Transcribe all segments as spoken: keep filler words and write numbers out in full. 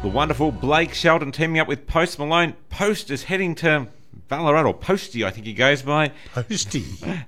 The wonderful Blake Shelton teaming up with Post Malone. Post is heading to Ballarat, or Posty, I think he goes by. Posty.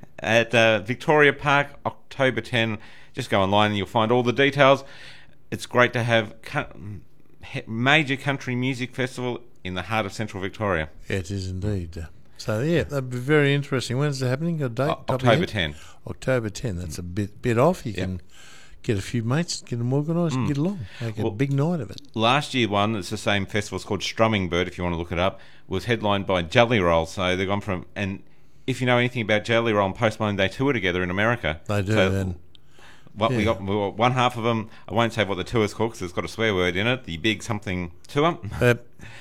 At uh, Victoria Park, October tenth. Just go online and you'll find all the details. It's great to have co- major country music festival in the heart of central Victoria. Yeah, it is indeed. So, yeah, that'd be very interesting. When's it happening? A date? O- October tenth. October tenth. That's a bit bit off. You yep. can get a few mates, get them organised mm. and get along. Make well, a big night of it. Last year one, it's the same festival, it's called Strumming Bird, if you want to look it up, was headlined by Jelly Roll. So they've gone from... And if you know anything about Jelly Roll and Post Malone, they tour together in America. They do, so then. What yeah. we got, we got one half of them, I won't say what the tour's called because it's got a swear word in it, the Big Something Tour. Uh,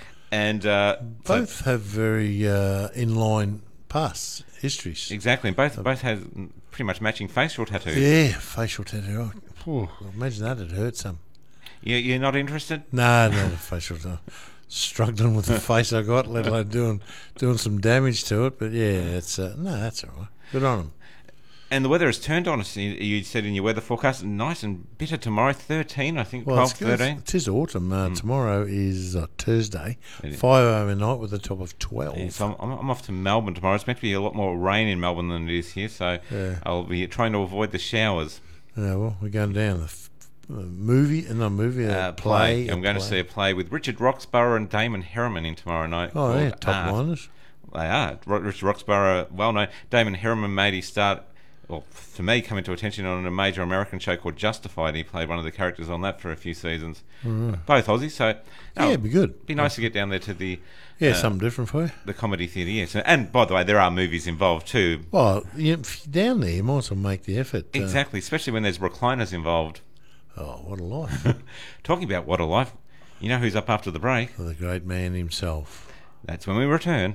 and uh, both so, have very uh, in-line past histories. Exactly, and both, both have pretty much matching facial tattoos. Yeah, facial tattoo. Oh, imagine that, it hurt some. You, you're not interested? No, no, the facial tattoo. Struggling with the face I got, let alone doing doing some damage to it. But yeah, it's uh, no, that's all right. Good on them. And the weather has turned on us. You said in your weather forecast, nice and bitter tomorrow, thirteen, I think, well, twelve, thirteen. It is autumn. Uh, mm. Tomorrow is uh, Thursday, is. five overnight with a top of twelve. Yeah, so I'm, I'm off to Melbourne tomorrow. It's meant to be a lot more rain in Melbourne than it is here, so yeah. I'll be trying to avoid the showers. Yeah, well, we're going down the f- uh, movie, and no movie, a uh, play. play. I'm going play. to see a play with Richard Roxburgh and Damon Herriman in tomorrow night. Oh, yeah, top liners. They are. Richard Roxburgh, well known. Damon Herriman made his start... well, to me, coming to attention on a major American show called Justified. He played one of the characters on that for a few seasons. Mm. Both Aussies, so... No, yeah, it'd be good. Be nice to get down there to the... Yeah, uh, something different for you. The comedy theatre, yes. And, by the way, there are movies involved, too. Well, you, if you're down there, you might as well make the effort. Exactly, uh, especially when there's recliners involved. Oh, what a life. Talking about what a life, you know who's up after the break? The great man himself. That's when we return.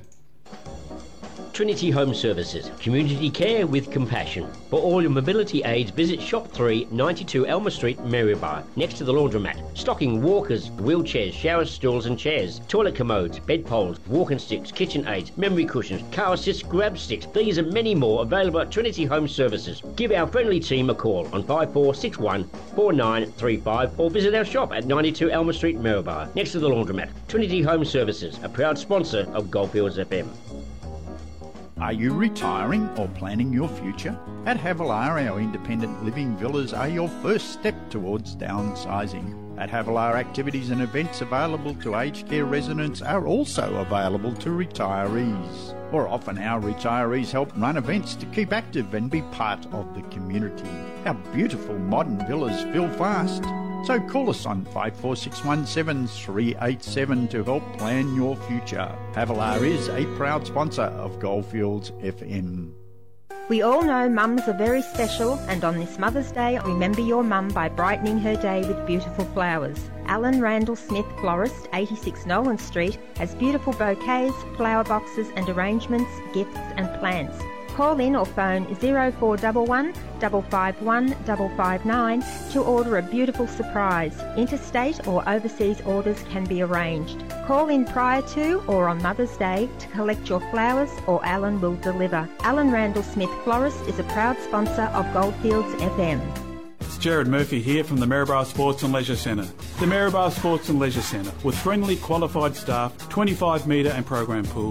Trinity Home Services, community care with compassion. For all your mobility aids, visit Shop three, ninety-two Elmer Street, Maryborough, next to the laundromat. Stocking walkers, wheelchairs, shower stools and chairs, toilet commodes, bed poles, walking sticks, kitchen aids, memory cushions, car assist grab sticks. These and many more available at Trinity Home Services. Give our friendly team a call on five four six one, four nine three five or visit our shop at ninety-two Elmer Street, Maryborough, next to the laundromat. Trinity Home Services, a proud sponsor of Goldfields F M. Are you retiring or planning your future? At Havilar, our independent living villas are your first step towards downsizing. At Havilar, activities and events available to aged care residents are also available to retirees. More often, our retirees help run events to keep active and be part of the community. Our beautiful modern villas fill fast. So call us on five four six one seven three eight seven to help plan your future. Havilar is a proud sponsor of Goldfields F M. We all know mums are very special, and on this Mother's Day, remember your mum by brightening her day with beautiful flowers. Alan Randall Smith Florist, eighty-six Nolan Street, has beautiful bouquets, flower boxes and arrangements, gifts and plants. Call in or phone zero four one one, five five one, five five nine to order a beautiful surprise. Interstate or overseas orders can be arranged. Call in prior to or on Mother's Day to collect your flowers or Alan will deliver. Alan Randall Smith Florist is a proud sponsor of Goldfields F M. It's Jared Murphy here from the Maryborough Sports and Leisure Centre. The Maryborough Sports and Leisure Centre, with friendly, qualified staff, twenty-five metre and program pool.